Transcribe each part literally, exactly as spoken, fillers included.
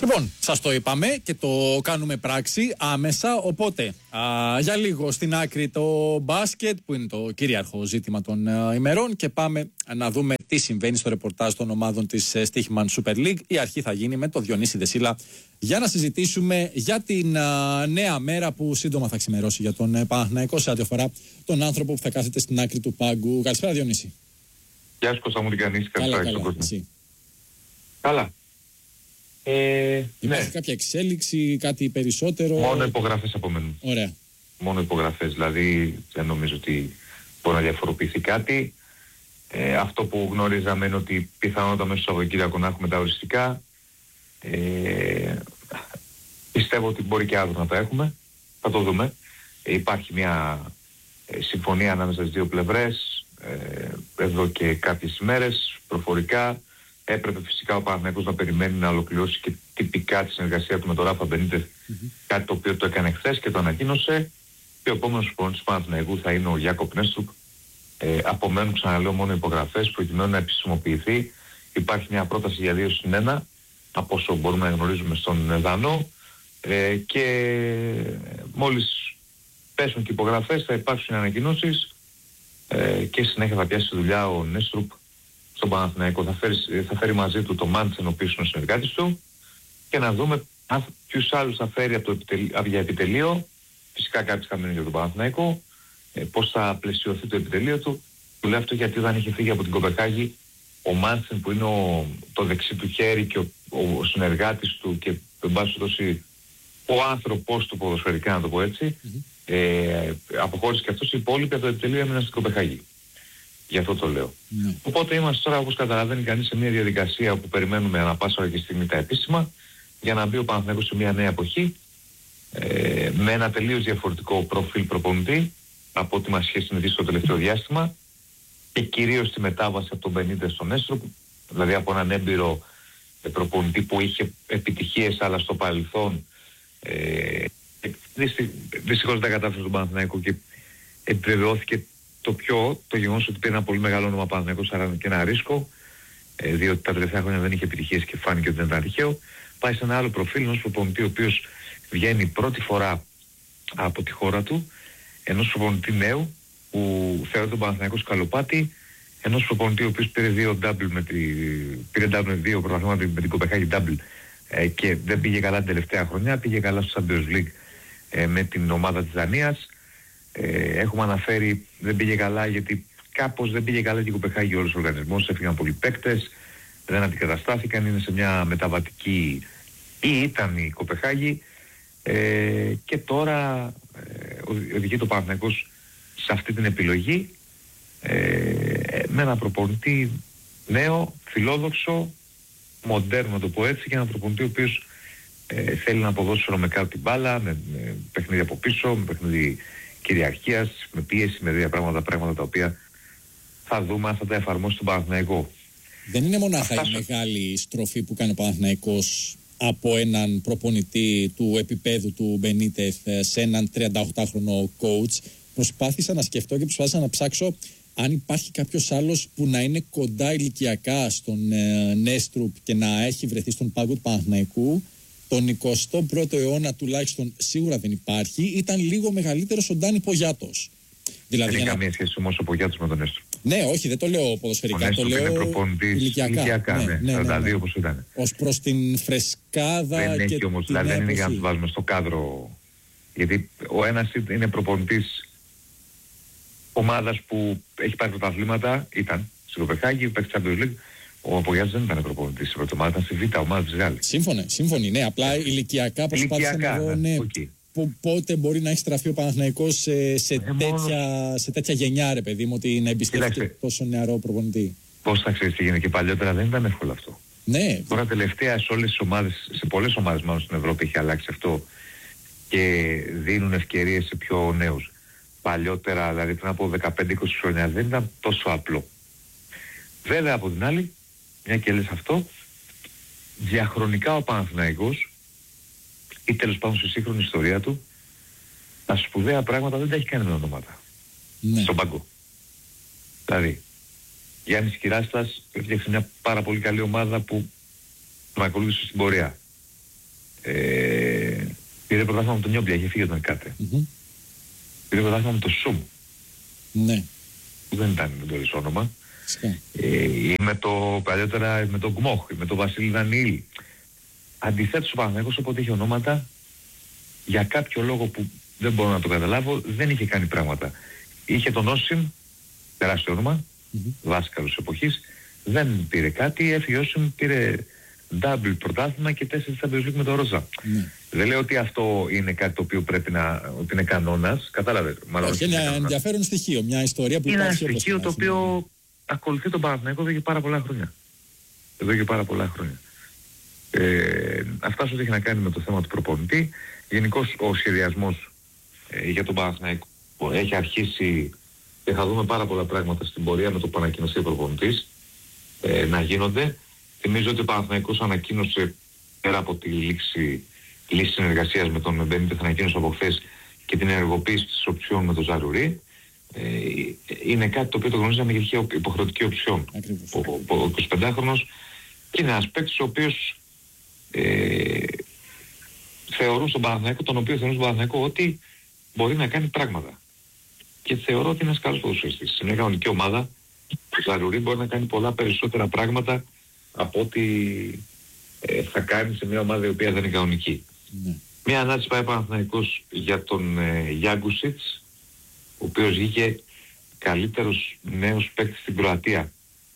Λοιπόν, σας το είπαμε και το κάνουμε πράξη άμεσα, οπότε α, για λίγο στην άκρη το μπάσκετ που είναι το κυρίαρχο ζήτημα των α, ημερών και πάμε να δούμε τι συμβαίνει στο ρεπορτάζ των ομάδων της Stoichman Super League. Η αρχή θα γίνει με το Διονύση Δεσίλα για να συζητήσουμε για την α, νέα μέρα που σύντομα θα ξημερώσει για τον Παναθηναϊκό σε ό,τι αφορά τον άνθρωπο που θα κάθεται στην άκρη του πάγκου. Καλησπέρα Διονύση. Γεια σου Κώστα μου, τι κάνεις? Καλά, καλά, εσύ. Καλά. Ε, Υπάρχει ναι. κάποια εξέλιξη, κάτι περισσότερο? Μόνο υπογραφές απομένουν. Ωραία. Μόνο υπογραφές, δηλαδή δεν νομίζω ότι μπορεί να διαφοροποιηθεί κάτι. Ε, αυτό που γνωρίζαμε είναι ότι πιθανότατα μέσα στο Σαββατοκύριακο να έχουμε τα οριστικά. Ε, πιστεύω ότι μπορεί και αύριο να τα έχουμε. Θα το δούμε. Ε, υπάρχει μια ε, συμφωνία ανάμεσα στις δύο πλευρές ε, εδώ και κάποιες ημέρες προφορικά. Έπρεπε φυσικά ο Παναθηναϊκός να περιμένει να ολοκληρώσει και τυπικά τη συνεργασία του με τον Ράφα Μπενίτεθ, mm-hmm. κάτι το οποίο το έκανε χθες και το ανακοίνωσε. Και ο επόμενος προπονητής του Παναθηναϊκού θα είναι ο Γιάκοπ Νέστρουπ. Ε, απομένουν, ξαναλέω, μόνο υπογραφές προκειμένου να επισημοποιηθεί. Υπάρχει μια πρόταση για δύο συν ένα από όσο μπορούμε να γνωρίζουμε στον Δανό. Ε, και μόλις πέσουν και υπογραφές θα υπάρξουν ανακοινώσεις ε, και συνέχεια θα πιάσει δουλειά ο Νέστρουπ στον Παναθηναϊκό. Θα φέρει, θα φέρει μαζί του το Μάντσεν, ο οποίος είναι ο συνεργάτης του, και να δούμε αν, ποιους άλλους θα φέρει από το επιτελείο, για επιτελείο. Φυσικά κάποιοι θα μείνουν για τον Παναθηναϊκό. Ε, πώς θα πλαισιωθεί το επιτελείο του. Του λέω αυτό γιατί όταν είχε φύγει από την Κοπεχάγη ο Μάντσεν, που είναι ο, το δεξί του χέρι και ο, ο, ο συνεργάτης του και εν πάση περιπτώσει ο άνθρωπος του ποδοσφαιρικά, να το πω έτσι, mm-hmm. ε, αποχώρησε και αυτός. Οι υπόλοιποι από το επιτελείο έμειναν στην Κοπεχάγη. Γι' αυτό το λέω. Mm. Οπότε είμαστε τώρα, όπως καταλαβαίνει κανείς, σε μια διαδικασία που περιμένουμε ανά πάσα ώρα και στιγμή τα επίσημα για να μπει ο Παναθηναϊκός σε μια νέα εποχή ε, με ένα τελείως διαφορετικό προφίλ προπονητή από ό,τι μας είχε συνηθίσει στο τελευταίο διάστημα και κυρίως τη μετάβαση από τον Μπενίτεθ στον Νέστρουπ, δηλαδή από έναν έμπειρο ε, προπονητή που είχε επιτυχίες αλλά στο παρελθόν ε, δυστυχώς δεν τα κατάφερε στον Παναθηναϊκό και επιβεβαιώθηκε το πιο, το γεγονός ότι πήρε ένα πολύ μεγάλο όνομα Παναθηναϊκός, άρα και ένα ρίσκο, ε, διότι τα τελευταία χρόνια δεν είχε επιτυχίες και φάνηκε ότι δεν ήταν τυχαίο. Πάει σε ένα άλλο προφίλ, ενός προπονητή ο οποίος βγαίνει πρώτη φορά από τη χώρα του, ενός προπονητή νέου που θεωρεί τον Παναθηναϊκό σκαλοπάτι, ενός προπονητή ο οποίος πήρε δύο double με τη, πήρε double, δύο πρωταθλήματα με την Κοπεχάγη double ε, και δεν πήγε καλά την τελευταία χρονιά, πήγε καλά στο Champions League ε, με την ομάδα της Δανίας. Ε, έχουμε αναφέρει δεν πήγε καλά γιατί κάπως δεν πήγε καλά και η Κοπεχάγη όλος ο οργανισμός, έφυγαν πολλοί παίκτες, δεν αντικαταστάθηκαν, είναι σε μια μεταβατική ή ήταν η Κοπεχάγη ε, και τώρα ε, οδηγεί το Παναθηναϊκός σε αυτή την επιλογή ε, με ένα προπονητή νέο, φιλόδοξο, μοντέρνο να το πω έτσι, και ένα προπονητή ο οποίος ε, θέλει να αποδώσει με κάτω την μπάλα, με, με παιχνίδι από πίσω, με παιχνίδι κυριαρχίας, με πίεση, με δύο πράγματα, πράγματα τα οποία θα δούμε αν θα τα εφαρμόσει τον Παναθηναϊκό. Δεν είναι μονάχα Αυτά... η μεγάλη στροφή που κάνει ο Παναθηναϊκός από έναν προπονητή του επίπεδου του Μπενίτεθ σε έναν τριανταοκτάχρονο coach. Προσπάθησα να σκεφτώ και προσπάθησα να ψάξω αν υπάρχει κάποιος άλλος που να είναι κοντά ηλικιακά στον ε, Νέστρουπ και να έχει βρεθεί στον πάγκο του Παναθηναϊκού. Τον εικοστό πρώτο αιώνα τουλάχιστον σίγουρα δεν υπάρχει. Ήταν λίγο μεγαλύτερος ο Ντάνι Πογιάτος. Δηλαδή, δεν έχει να... καμία σχέση όμως ο Πογιάτος με τον Νέστρουπ. Ναι, όχι, δεν το λέω ποδοσφαιρικά, το λέω είναι προπονητής ηλικιακά, ηλικιακά ναι, ναι, ναι, σαράντα δύο ναι, ναι. Όπως ήταν. Ως προς την φρεσκάδα δεν και έχει την όμως, δηλαδή δεν είναι για να του βάζουμε στο κάδρο. Γιατί ο ένας είναι προπονητής ομάδας που έχει πάρει πρωταθλήματα, ήταν στην Κοπεχάγη, παίξει Champions League. Ο Πογιάτος δεν ήταν προπονητής στην πρώτη ομάδα, ήταν στη Β' ομάδα της Γάλλης. Σύμφωνα, σύμφωνοι, ναι. Απλά ηλικιακά προσπάθησα να δω ναι, okay. πότε μπορεί να έχει στραφεί ο Παναθηναϊκός σε, σε, ε, τέτοια, μόνος... σε τέτοια γενιά, ρε παιδί μου, ότι να εμπιστεύεται τόσο νεαρό προπονητή. Πώς θα ξέρεις τι γίνεται και παλιότερα, δεν ήταν εύκολο αυτό. Ναι. Τώρα τελευταία σε όλες τις ομάδες, σε πολλές ομάδες μάλλον στην Ευρώπη έχει αλλάξει αυτό και δίνουν ευκαιρίες σε πιο νέους. Παλιότερα, δηλαδή πριν από δεκαπέντε είκοσι χρόνια, δεν ήταν τόσο απλό. Βέβαια από την άλλη, μια και λες αυτό, διαχρονικά ο Παναθηναϊκός ή τέλος πάντων στη σύγχρονη ιστορία του τα σπουδαία πράγματα δεν τα έχει κάνει με ονόματα. Ναι. Στον πάγκο. Δηλαδή, Γιάννης Κυράστας έφτιαξε μια πάρα πολύ καλή ομάδα που τον ακολούθησε στην πορεία. Ε, πήρε πρωτάθλημα με τον Νιόμπλια, είχε φύγει τον Εκάτε. Mm-hmm. Πήρε πρωτάθλημα με τον Σουμ. Ναι. Δεν ήταν το ίδιο όνομα. Yeah. Ε, ή με το παλιότερα με τον Γκμόχ, με τον Βασίλη Δανιήλ. Αντιθέτως ο Παναθηναϊκός όποτε είχε ονόματα, για κάποιο λόγο που δεν μπορώ να το καταλάβω, δεν είχε κάνει πράγματα. Είχε τον Όσιμ, τεράστιο όνομα, mm-hmm. δάσκαλος εποχής, δεν πήρε κάτι, έφυγε Όσιμ, πήρε double πρωτάθλημα και τέσσερις Champions League με τον Ρόζα. Mm. Δεν λέω ότι αυτό είναι κάτι το οποίο πρέπει να, ότι είναι κανόνας, κατάλαβε. Όχι, είναι ένα ενδιαφέρον στοιχείο, μια ιστορία που είναι υπάρχει. Είναι ένα στοιχείο το οποίο ακολουθεί τον Παναθηναϊκό εδώ και πάρα πολλά χρόνια. Εδώ και πάρα πολλά χρόνια. Ε, αυτά ό,τι έχει να κάνει με το θέμα του προπονητή. Γενικώς ο σχεδιασμός ε, για τον Παναθηναϊκό έχει αρχίσει και θα δούμε πάρα πολλά πράγματα στην πορεία με το που ανακοινωθεί ο προπονητής ε, να γίνονται. Θυμίζω ότι ο Παναθηναϊκός ανακοίνωσε πέρα από τη λήξη λύση συνεργασίας με τον Μπένιτεθ, ανακοίνωσε από χθες και την ενεργοποίηση της οψιών με τον Ζαρουρί. Ε, είναι κάτι το οποίο το γνωρίζαμε και είχε υποχρεωτική οψιόν. Ο, ο, ο εικοσιπεντάχρονος και είναι ένας παίκτης ο οποίος ε, θεωρούν στον Παναθηναϊκό, τον οποίο θεωρούν στον Παναθηναϊκό ότι μπορεί να κάνει πράγματα. Και θεωρώ ότι είναι ένας καλός ποδοσφαιριστής. Σε μια κανονική ομάδα ο Ζαρουρί μπορεί να κάνει πολλά περισσότερα πράγματα από ό,τι ε, θα κάνει σε μια ομάδα η οποία δεν είναι κανονική. Ναι. Μια ανάρτηση πάει Παναθηναϊκός για τον ε, Γιάγκουσιτς, ο οποίος βγήκε καλύτερος νέος παίκτης στην Κροατία.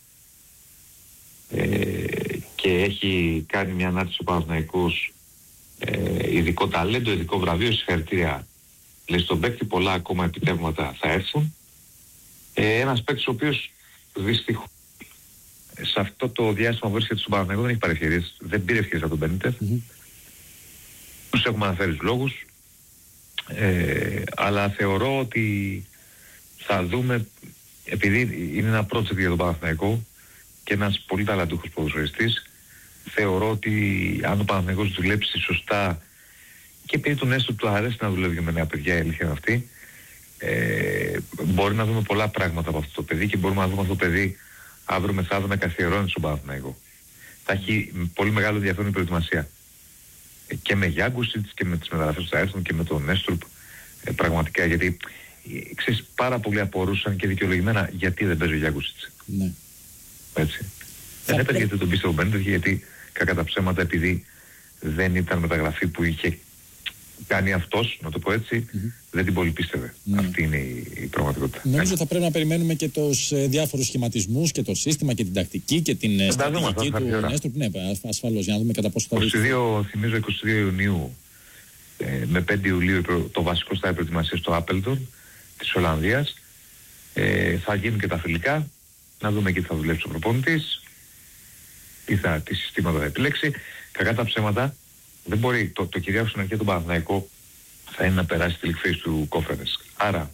Ε, και έχει κάνει μια ανάρτηση ο Παναθηναϊκός ε, ειδικό ταλέντο, ειδικό βραβείο, συγχαρητήρια. Λέει στον παίκτη πολλά ακόμα επιτεύγματα θα έρθουν. Ε, ένας παίκτης ο οποίος δυστυχώς σε αυτό το διάστημα που βρίσκεται στον Παναθηναϊκό δεν έχει πάρει ευκαιρίες, δεν πήρε ευκαιρίες από τον Μπένιτεθ. Mm-hmm. Τους έχουμε αναφέρει τους λόγους, ε, αλλά θεωρώ ότι θα δούμε, επειδή είναι ένα project για τον Παναθηναϊκό και ένας πολύ ταλαντούχος ποδοσφαιριστής, θεωρώ ότι αν ο Παναθηναϊκός δουλέψει σωστά και επειδή τον έστω του αρέσει να δουλεύει με νέα παιδιά, η αλήθεια είναι αυτή, ε, μπορεί να δούμε πολλά πράγματα από αυτό το παιδί και μπορούμε να δούμε αυτό το παιδί αύριο μεθαύριο να καθιερώνει στον Παναθηναϊκό. Θα έχει πολύ μεγάλο ενδιαφέρον η προετοιμασία. Ε, και με Γιάγκουσιτς και με τις μεταγραφές που θα έρθουν και με τον Νέστρουπ. Ε, πραγματικά, γιατί ε, ξέρεις, πάρα πολλοί απορούσαν και δικαιολογημένα γιατί δεν παίζει ο Γιάγκουσιτς. Ναι. Έτσι. Δεν έπαιζε γιατί τον πίστευε ο Μπένιτεθ, γιατί κακά τα ψέματα, επειδή δεν ήταν μεταγραφή που είχε κάνει αυτός, να το πω έτσι, mm-hmm. δεν την πολύ πίστευε. Mm. Αυτή είναι η, η πραγματικότητα. Νομίζω ότι θα πρέπει να περιμένουμε και τους ε, διάφορους σχηματισμούς και το σύστημα και την τακτική και την ε, στρατηγική του Νέστρουπ. Ναι, ασφαλώς, για να δούμε κατά πόσο θα είκοσι δύο, θυμίζω είκοσι δύο Ιουνίου ε, με πέντε Ιουλίου το βασικό στάδιο προετοιμασίας στο Άπελτον της Ολλανδίας. Ε, θα γίνουν και τα φιλικά, να δούμε εκεί τι θα δουλέψει ο προπονητής, τι, θα, τι συστήματα θα επιλέξει. Κακά τα ψέματα, δεν μπορεί, το, το κυρίαρχο στην αρχή του Παναθηναϊκού θα είναι να περάσει τη λικφέση του Κόφερες. Άρα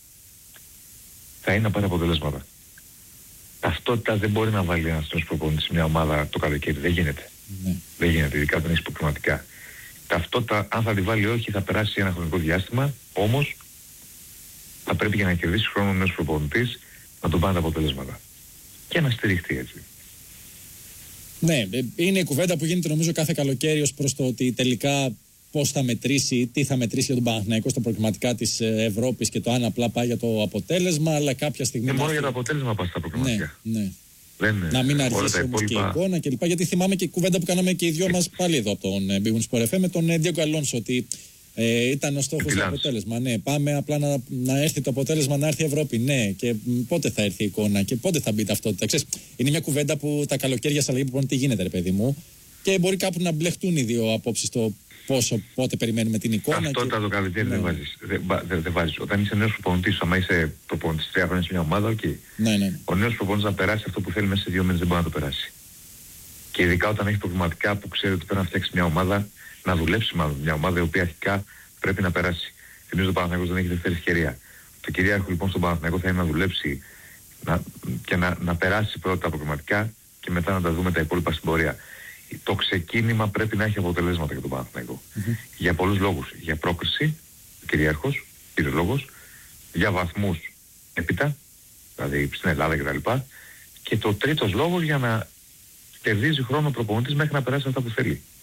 θα είναι να πάρει αποτελέσματα. Ταυτότητα δεν μπορεί να βάλει ένας νέος προπονητής σε μια ομάδα το καλοκαίρι. Δεν γίνεται. Ναι. Δεν γίνεται, ειδικά όταν έχεις προκριματικά. Ταυτότητα, αν θα τη βάλει όχι, θα περάσει ένα χρονικό διάστημα, όμως θα πρέπει για να κερδίσει χρόνο ο νέος προπονητής να τον πάνε τα αποτελέσματα. Και να στηριχτεί έτσι. Ναι, είναι η κουβέντα που γίνεται νομίζω κάθε καλοκαίρι ως προς το ότι τελικά πώς θα μετρήσει, τι θα μετρήσει για τον Παναθηναϊκό στα προκριματικά της Ευρώπης και το αν απλά πάει για το αποτέλεσμα, αλλά κάποια στιγμή... Και μόνο να... για το αποτέλεσμα πάει στα προκριματικά. Ναι, ναι. Δεν, να μην αργήσει όμως και η εικόνα κλπ. Γιατί θυμάμαι και η κουβέντα που κάναμε και οι δυο μας πάλι εδώ από τον Big Win Sport εφ εμ με τον Ντιέγκο Αλόνσο, ότι ε, ήταν ο στόχος το αποτέλεσμα. Ναι, πάμε απλά να, να έρθει το αποτέλεσμα, να έρθει η Ευρώπη. Ναι, και πότε θα έρθει η εικόνα και πότε θα μπει ταυτότητα. Ξέρεις, είναι μια κουβέντα που τα καλοκαίρια σε αλλαγή που τι γίνεται, ρε παιδί μου, και μπορεί κάπου να μπλεχτούν οι δύο απόψεις το πόσο, πότε περιμένουμε την εικόνα. Αυτό και... το καλοκαίρι ναι. δεν βάζεις. Δεν, δεν, δεν βάζεις. Όταν είσαι νέος προπονητής, άμα είσαι προπονητής τρία χρόνια σε μια ομάδα, okay. ναι, ναι. ο νέος προπονητής να περάσει αυτό που θέλει μέσα σε δύο μήνες δεν μπορεί να το περάσει. Και ειδικά όταν έχει προβληματικά που ξέρει ότι πρέπει να φτιάξει μια ομάδα, να δουλέψει μάλλον μια ομάδα η οποία αρχικά πρέπει να περάσει. Θυμίζω ότι ο Παναθηναϊκός δεν έχει δεύτερη ευκαιρία. Το κυρίαρχο λοιπόν στον Παναθηναϊκό θα είναι να δουλέψει να, και να, να περάσει πρώτα τα προβληματικά και μετά να τα δούμε τα υπόλοιπα στην πορεία. Το ξεκίνημα πρέπει να έχει αποτελέσματα για τον Παναθηναϊκό. Mm-hmm. Για πολλούς λόγους. Για πρόκριση, κυρίαρχος, κύριος λόγος. Για βαθμούς έπειτα, δηλαδή στην Ελλάδα κτλ. Και το τρίτος λόγος για να κερδίζει χρόνο ο προπονητής μέχρι να περάσει αυτά που θέλει.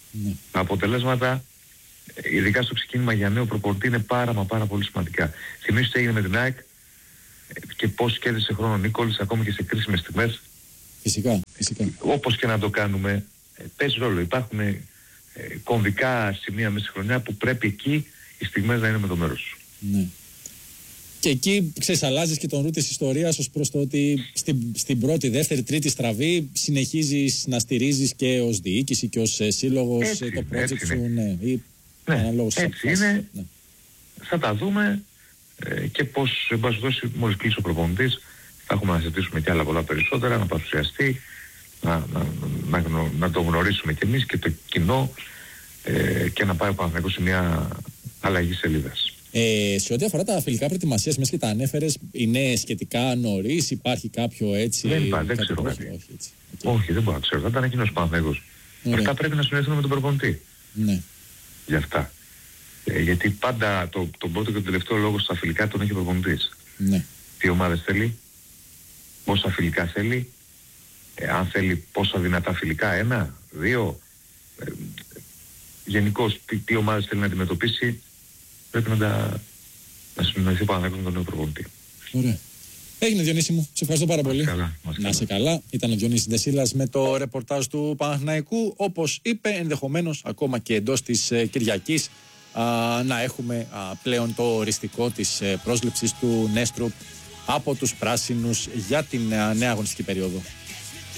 Ναι. Τα αποτελέσματα, ειδικά στο ξεκίνημα για νέο προπονητή, είναι πάρα μα πάρα πολύ σημαντικά. Θυμίσου τι έγινε με την ΑΕΚ και πώς κέρδισε χρόνο ο Νίκολης ακόμη και σε κρίσιμες στιγμές. Φυσικά, φυσικά. Όπως και να το κάνουμε, παίζει ρόλο. Υπάρχουν ε, κομβικά σημεία μέσα στη χρονιά που πρέπει εκεί οι στιγμές να είναι με το μέρος σου. Ναι. Και εκεί, ξέρεις, αλλάζεις και τον ρου της ιστορίας ως προς το ότι στην, στην πρώτη, δεύτερη, τρίτη στραβή συνεχίζεις να στηρίζεις και ως διοίκηση και ως ε, σύλλογος έτσι, το project σου. Ναι, ναι, ή, ναι έτσι είναι. Ναι. Θα τα δούμε ε, και πώς, εν πάση περιπτώσει, μόλις κλείσει ο προπονητής, θα έχουμε να συζητήσουμε και άλλα πολλά περισσότερα, να παρουσιαστεί, να, να, να, να, να το γνωρίσουμε κι εμείς και το κοινό ε, και να πάει ο Παναθηναϊκός σε μια αλλαγή σελίδας. Ε, σε ό,τι αφορά τα φιλικά προετοιμασίας, μέσα και τα ανέφερες, είναι σχετικά νωρίς, υπάρχει κάποιο έτσι... Δεν υπάρχει, δεν ξέρω κάτι. Όχι, όχι, όχι, δεν μπορώ να ξέρω, θα ήταν εκείνος ο Παναθηναϊκός. Αυτά πρέπει να συνεχίσουμε με τον προπονητή. Ναι. Για αυτά. Ε, γιατί πάντα το, τον πρώτο και τον τελευταίο λόγο στα φιλικά τον έχει ο προπονητής. Ναι. Τι ομάδες θέλει, πόσα φιλικά θέλει, ε, αν θέλει πόσα δυνατά φιλικά, ένα, δύο, ε, γενικώς τι, τι ομάδες θέλει να αντιμετωπίσει, πρέπει να τα να συνοηθεί πάνω με τον νέο προπονητή. Ωραία. Έγινε, Διονύση μου. Σε ευχαριστώ πάρα πολύ. Καλά, να είσαι καλά. Ήταν ο Διονύσης Ντεσίλας με το ρεπορτάζ του Παναθηναϊκού. Όπως είπε, ενδεχομένως ακόμα και εντός της ε, Κυριακής α, να έχουμε α, πλέον το οριστικό της ε, πρόσληψης του Νέστρου από τους πράσινους για την α, νέα αγωνιστική περίοδο.